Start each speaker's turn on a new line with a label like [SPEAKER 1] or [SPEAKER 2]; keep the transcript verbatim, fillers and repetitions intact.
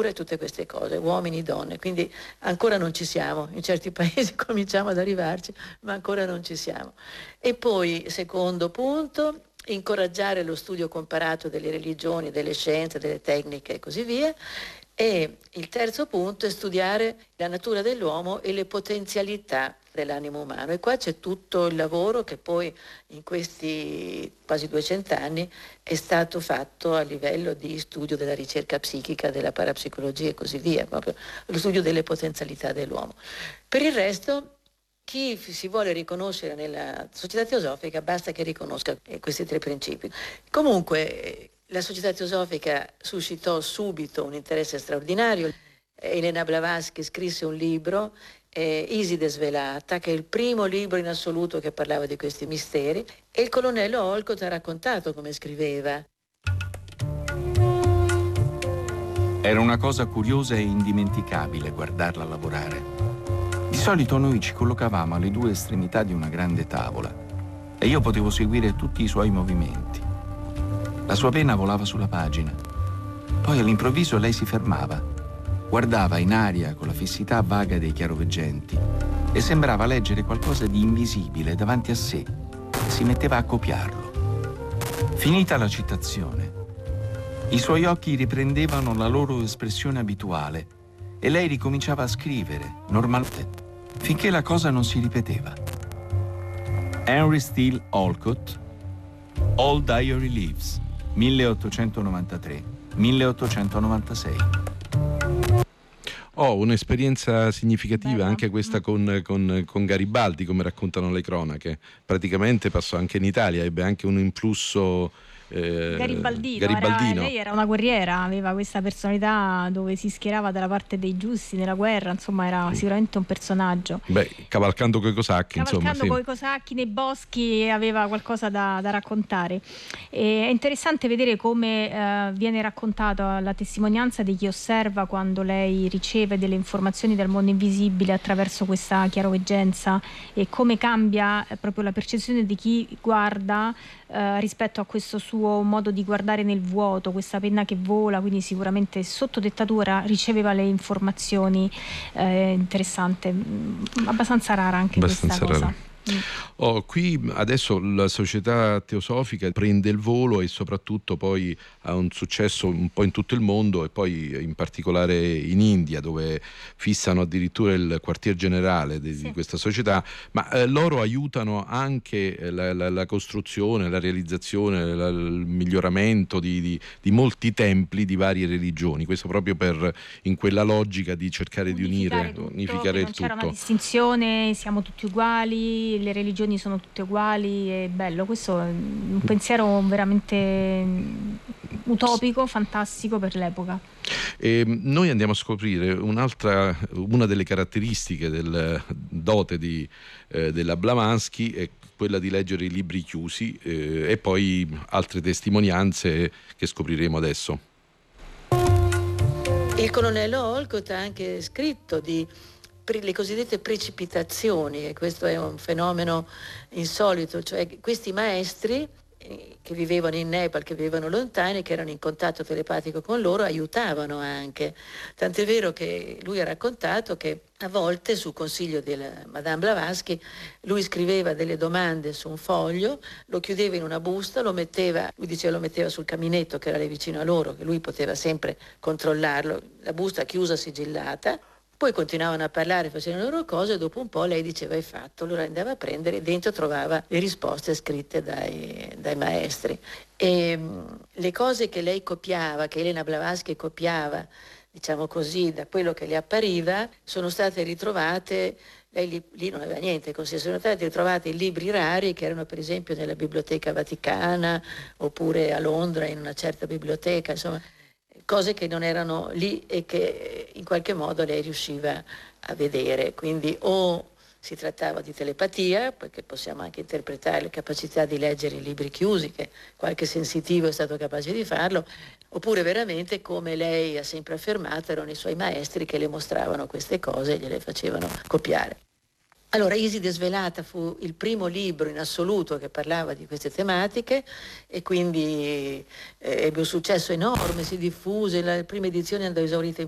[SPEAKER 1] natura e tutte queste cose, uomini, donne, quindi ancora non ci siamo, in certi paesi cominciamo ad arrivarci, ma ancora non ci siamo. E poi, secondo punto, incoraggiare lo studio comparato delle religioni, delle scienze, delle tecniche e così via. E il terzo punto è studiare la natura dell'uomo e le potenzialità dell'animo umano. E qua c'è tutto il lavoro che poi in questi quasi duecento anni è stato fatto a livello di studio della ricerca psichica, della parapsicologia e così via, proprio lo studio delle potenzialità dell'uomo. Per il resto, chi si vuole riconoscere nella società teosofica basta che riconosca questi tre principi. Comunque la società teosofica suscitò subito un interesse straordinario. Elena Blavatsky scrisse un libro, eh, Iside Svelata, che è il primo libro in assoluto che parlava di questi misteri, e il colonnello Olcott ha raccontato come scriveva.
[SPEAKER 2] Era una cosa curiosa e indimenticabile guardarla lavorare. Di solito noi ci collocavamo alle due estremità di una grande tavola e io potevo seguire tutti i suoi movimenti. La sua penna volava sulla pagina. Poi all'improvviso lei si fermava, guardava in aria con la fissità vaga dei chiaroveggenti e sembrava leggere qualcosa di invisibile davanti a sé e si metteva a copiarlo. Finita la citazione, i suoi occhi riprendevano la loro espressione abituale e lei ricominciava a scrivere, normalmente, finché la cosa non si ripeteva. Henry Steele Olcott, All Diary Leaves, milleottocentonovantatré milleottocentonovantasei.
[SPEAKER 3] Oh, un'esperienza significativa. Bella. Anche questa
[SPEAKER 4] mm.
[SPEAKER 3] con, con, con Garibaldi, come raccontano le cronache. Praticamente passò anche in Italia, ebbe anche un influsso eh,
[SPEAKER 4] Garibaldino,
[SPEAKER 3] Garibaldino.
[SPEAKER 4] Era, lei era una guerriera, aveva questa personalità dove si schierava dalla parte dei giusti nella guerra, insomma era sì. sicuramente un personaggio.
[SPEAKER 3] Beh, cavalcando coi cosacchi,
[SPEAKER 4] cavalcando
[SPEAKER 3] insomma,
[SPEAKER 4] coi
[SPEAKER 3] sì.
[SPEAKER 4] cosacchi nei boschi, aveva qualcosa da, da raccontare. E è interessante vedere come eh, viene raccontata la testimonianza di chi osserva quando lei riceve delle informazioni dal mondo invisibile attraverso questa chiaroveggenza e come cambia eh, proprio la percezione di chi guarda eh, rispetto a questo suo modo di guardare nel vuoto, questa penna che vola, quindi sicuramente sotto dettatura riceveva le informazioni. Eh, interessante, abbastanza rara anche
[SPEAKER 3] abbastanza
[SPEAKER 4] questa
[SPEAKER 3] rara.
[SPEAKER 4] cosa.
[SPEAKER 3] Oh, qui adesso la società teosofica prende il volo e soprattutto poi ha un successo un po' in tutto il mondo e poi in particolare in India, dove fissano addirittura il quartier generale di, sì. di questa società, ma eh, loro aiutano anche la, la, la costruzione, la realizzazione, la, il miglioramento di, di, di molti templi di varie religioni, questo proprio per in quella logica di cercare
[SPEAKER 4] unificare
[SPEAKER 3] di unire,
[SPEAKER 4] tutto,
[SPEAKER 3] unificare il
[SPEAKER 4] non c'era
[SPEAKER 3] tutto.
[SPEAKER 4] Una distinzione, siamo tutti uguali, le religioni sono tutte uguali, è bello, questo è un pensiero veramente utopico, fantastico per l'epoca.
[SPEAKER 3] E noi andiamo a scoprire un'altra, una delle caratteristiche del dote di, eh, della Blavatsky è quella di leggere i libri chiusi eh, e poi altre testimonianze che scopriremo adesso.
[SPEAKER 1] Il colonnello Olcott ha anche scritto di le cosiddette precipitazioni, e questo è un fenomeno insolito, cioè questi maestri che vivevano in Nepal, che vivevano lontani, che erano in contatto telepatico con loro, aiutavano anche. Tant'è vero che lui ha raccontato che a volte, su consiglio della Madame Blavatsky, lui scriveva delle domande su un foglio, lo chiudeva in una busta, lo metteva, lui diceva lo metteva sul caminetto che era lì vicino a loro, che lui poteva sempre controllarlo, la busta chiusa, sigillata. Poi continuavano a parlare, facevano le loro cose e dopo un po' lei diceva hai fatto, allora andava a prendere e dentro trovava le risposte scritte dai, dai maestri. E mh, le cose che lei copiava, che Elena Blavatsky copiava, diciamo così, da quello che le appariva, sono state ritrovate, lei lì, lì non aveva niente, sono state ritrovate in libri rari che erano per esempio nella Biblioteca Vaticana oppure a Londra in una certa biblioteca, insomma cose che non erano lì e che in qualche modo lei riusciva a vedere. Quindi o si trattava di telepatia, perché possiamo anche interpretare le capacità di leggere i libri chiusi, che qualche sensitivo è stato capace di farlo, oppure veramente, come lei ha sempre affermato, erano i suoi maestri che le mostravano queste cose e gliele facevano copiare. Allora, Iside Svelata fu il primo libro in assoluto che parlava di queste tematiche e quindi eh, ebbe un successo enorme, si diffuse, la prima edizione andò esaurita in